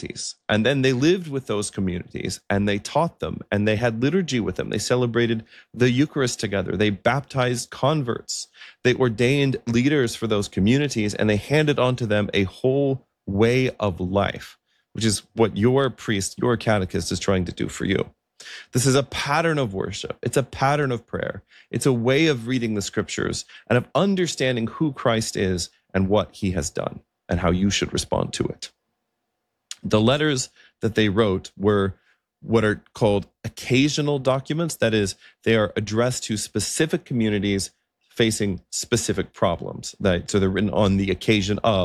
communities. And then they lived with those communities and they taught them and they had liturgy with them. They celebrated the Eucharist together. They baptized converts. They ordained leaders for those communities and they handed on to them a whole way of life, which is what your priest, your catechist is trying to do for you. This is a pattern of worship. It's a pattern of prayer. It's a way of reading the scriptures and of understanding who Christ is and what he has done and how you should respond to it. The letters that they wrote were what are called occasional documents. That is, they are addressed to specific communities facing specific problems. So they're written on the occasion of ...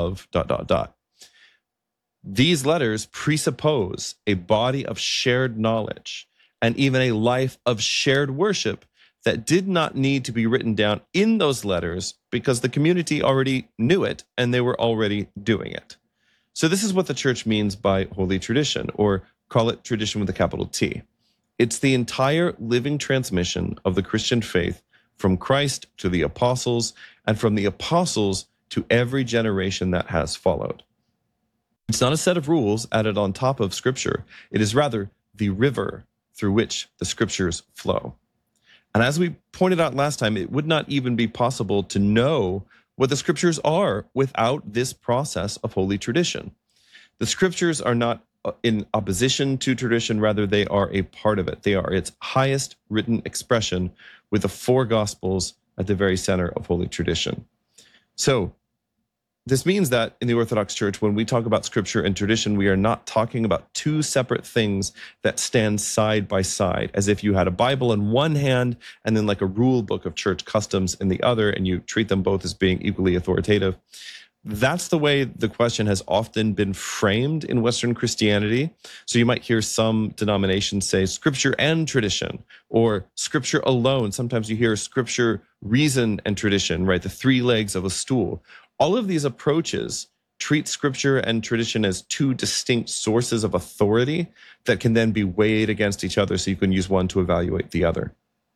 These letters presuppose a body of shared knowledge and even a life of shared worship that did not need to be written down in those letters because the community already knew it and they were already doing it. So this is what the church means by holy tradition, or call it tradition with a capital T. It's the entire living transmission of the Christian faith from Christ to the apostles and from the apostles to every generation that has followed. It's not a set of rules added on top of Scripture. It is rather the river through which the Scriptures flow. And as we pointed out last time, it would not even be possible to know what the Scriptures are without this process of holy tradition. The Scriptures are not in opposition to tradition, rather they are a part of it. They are its highest written expression, with the four Gospels at the very center of holy tradition. So this means that in the Orthodox Church, when we talk about Scripture and tradition, we are not talking about two separate things that stand side by side, as if you had a Bible in one hand and then like a rule book of church customs in the other, and you treat them both as being equally authoritative. That's the way the question has often been framed in Western Christianity. So you might hear some denominations say Scripture and tradition, or Scripture alone. Sometimes you hear Scripture, reason, and tradition, right? The three legs of a stool. All of these approaches treat Scripture and tradition as two distinct sources of authority that can then be weighed against each other so you can use one to evaluate the other.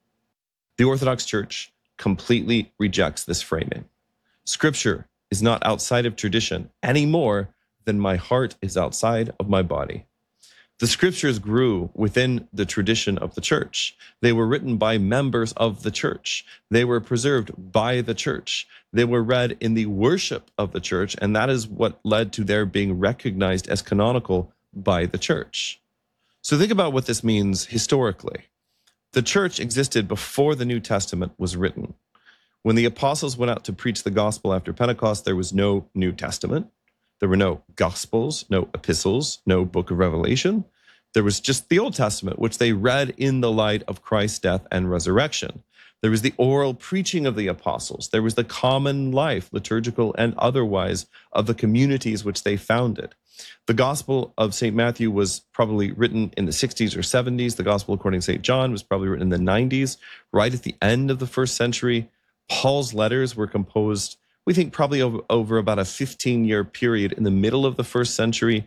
The Orthodox Church completely rejects this framing. Scripture is not outside of tradition any more than my heart is outside of my body. The Scriptures grew within the tradition of the church. They were written by members of the church. They were preserved by the church. They were read in the worship of the church, and that is what led to their being recognized as canonical by the church. So think about what this means historically. The church existed before the New Testament was written. When the apostles went out to preach the gospel after Pentecost, there was no New Testament. There were no Gospels, no epistles, no book of Revelation. There was just the Old Testament, which they read in the light of Christ's death and resurrection. There was the oral preaching of the apostles. There was the common life, liturgical and otherwise, of the communities which they founded. The Gospel of St. Matthew was probably written in the 60s or 70s. The Gospel according to St. John was probably written in the 90s, right at the end of the first century. Paul's letters were composed, we think, probably over about a 15-year period in the middle of the first century.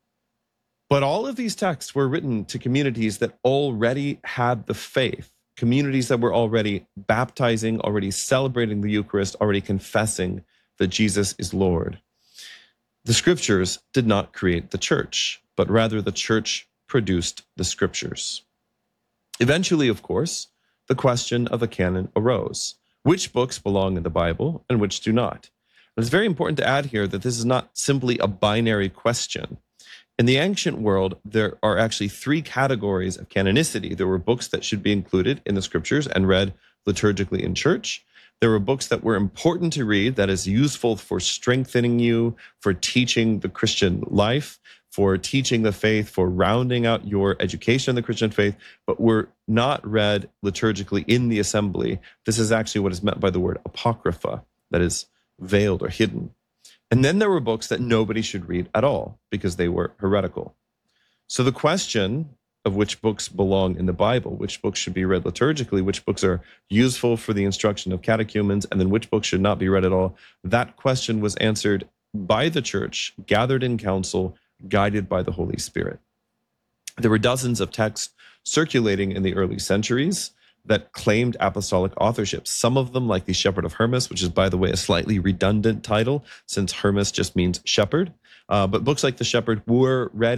But all of these texts were written to communities that already had the faith, communities that were already baptizing, already celebrating the Eucharist, already confessing that Jesus is Lord. The Scriptures did not create the church, but rather the church produced the Scriptures. Eventually, of course, the question of a canon arose. Which books belong in the Bible and which do not? And it's very important to add here that this is not simply a binary question. In the ancient world, there are actually three categories of canonicity. There were books that should be included in the Scriptures and read liturgically in church. There were books that were important to read, that is useful for strengthening you, for teaching the Christian life, for teaching the faith, for rounding out your education in the Christian faith, but were not read liturgically in the assembly. This is actually what is meant by the word apocrypha, that is veiled or hidden. And then there were books that nobody should read at all because they were heretical. So the question of which books belong in the Bible, which books should be read liturgically, which books are useful for the instruction of catechumens, and then which books should not be read at all, that question was answered by the church, gathered in council, guided by the Holy Spirit. There were dozens of texts circulating in the early centuries that claimed apostolic authorship. Some of them, like the Shepherd of Hermas, which is, by the way, a slightly redundant title since Hermas just means shepherd. But books like the Shepherd were read